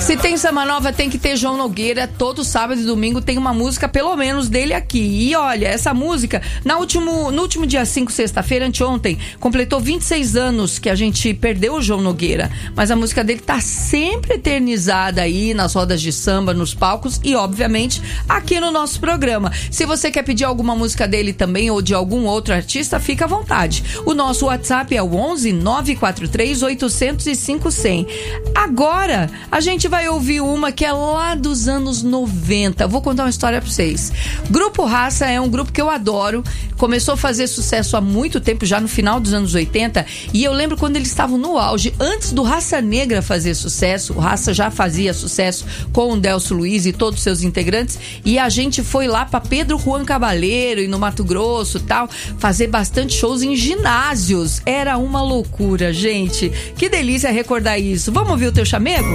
Se tem Samba Nova, tem que ter João Nogueira. Todo sábado e domingo tem uma música, pelo menos, dele aqui. E olha, essa música, no último dia 5, sexta-feira, anteontem, completou 26 anos que a gente perdeu o João Nogueira. Mas a música dele tá sempre eternizada aí nas rodas de samba, nos palcos e, obviamente, aqui no nosso programa. Se você quer pedir alguma música dele também ou de algum outro artista, fica à vontade. O nosso WhatsApp é o 11 943 805 100. Agora, a gente vai ouvir uma que é lá dos anos 90. Vou contar uma história pra vocês. Grupo Raça é um grupo que eu adoro. Começou a fazer sucesso há muito tempo, já no final dos anos 80. E eu lembro quando eles estavam no auge, antes do Raça Negra fazer sucesso. O Raça já fazia sucesso com o Delcio Luiz e todos os seus integrantes. E a gente foi lá pra Pedro Juan Cabaleiro e no Mato Grosso e tal, fazer bastante shows em ginásios. Era uma loucura, gente. Que delícia recordar isso. Vamos ouvir o teu chamego?